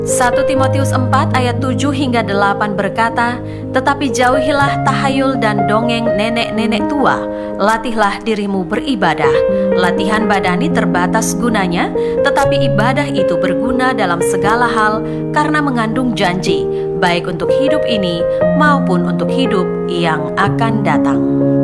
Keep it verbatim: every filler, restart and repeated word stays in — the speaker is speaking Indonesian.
satu Timotius empat ayat tujuh hingga delapan berkata, "Tetapi jauhilah tahayul dan dongeng nenek-nenek tua, latihlah dirimu beribadah. Latihan badani terbatas gunanya, tetapi ibadah itu berguna dalam segala hal karena mengandung janji, baik untuk hidup ini maupun untuk hidup yang akan datang."